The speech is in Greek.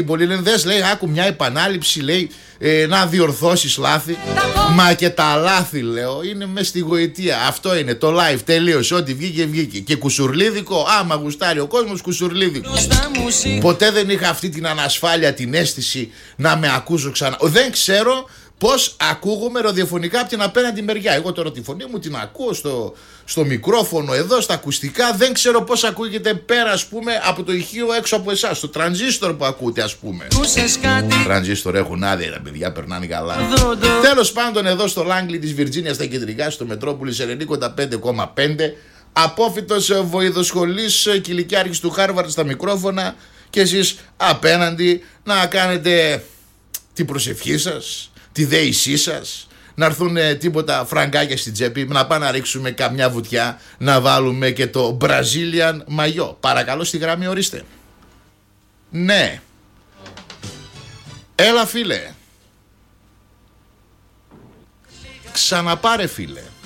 Πολλοί λένε δες, λέει, άκου μια επανάληψη, λέει, να διορθώσεις λάθη. Μα και τα λάθη, λέω, είναι μες στη γοητεία. Αυτό είναι το live, τελείωσε. Ό,τι βγήκε, βγήκε. Και κουσουρλίδικο, άμα γουστάρει ο κόσμος, κουσουρλίδικο. Ποτέ δεν είχα αυτή την ανασφάλεια, την αίσθηση να με ακούσω ξανά. Δεν ξέρω πώς ακούγομαι ραδιοφωνικά από την απέναντι μεριά. Εγώ τώρα τη φωνή μου την ακούω στο μικρόφωνο εδώ, στα ακουστικά. Δεν ξέρω πώς ακούγεται πέρα, ας πούμε, από το ηχείο έξω από εσάς. Το τρανζίστορ που ακούτε, ας πούμε. Τρανζίστορ έχουν άδεια, τα παιδιά περνάνε καλά. Τέλος πάντων, εδώ στο Λάγκλι της Βιρτζίνιας, στα κεντρικά, στο Μετρόπολης 95,5. Απόφοιτος βοηδοσχολής κηλικιάρχης του Χάρβαρντ στα μικρόφωνα. Και εσείς απέναντι να κάνετε την προσευχή σας, τη δέησή σας, να έρθουν τίποτα φραγκάκια στην τσέπη, να πάμε να ρίξουμε καμιά βουτιά, να βάλουμε και το Brazilian μαγιό. Παρακαλώ, στη γραμμή, ορίστε. Ναι. Έλα, φίλε. Ξαναπάρε, φίλε.